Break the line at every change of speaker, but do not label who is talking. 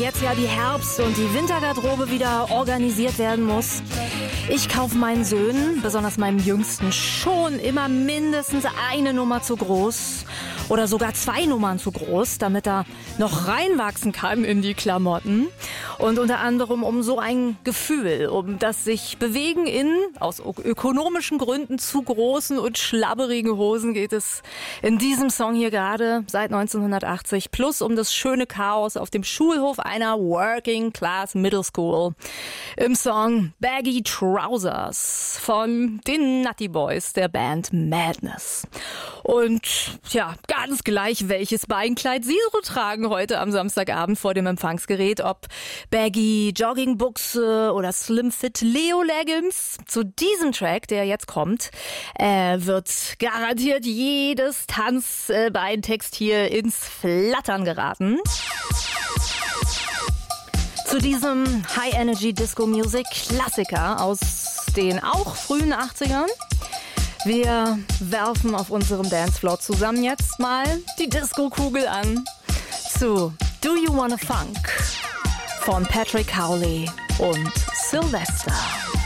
jetzt ja die Herbst- und die Wintergarderobe wieder organisiert werden muss. Ich kaufe meinen Söhnen, besonders meinem Jüngsten, schon immer mindestens eine Nummer zu groß oder sogar 2 Nummern zu groß, damit er noch reinwachsen kann in die Klamotten. Und unter anderem um so ein Gefühl, um das sich Bewegen in, aus ökonomischen Gründen, zu großen und schlabberigen Hosen geht es in diesem Song hier gerade seit 1980. Plus um das schöne Chaos auf dem Schulhof einer Working Class Middle School. Im Song Baggy Trousers von den Nutty Boys der Band Madness. Und ja, ganz gleich, welches Beinkleid Sie so tragen heute am Samstagabend vor dem Empfangsgerät, ob Baggy Joggingbuchse oder Slim Fit Leo Leggings. Zu diesem Track, der jetzt kommt, wird garantiert jedes Tanzbeintextil ins Flattern geraten. Zu diesem High-Energy-Disco-Music-Klassiker aus den auch frühen 80ern. Wir werfen auf unserem Dancefloor zusammen jetzt mal die Disco-Kugel an zu Do You Wanna Funk von Patrick Cowley und Sylvester.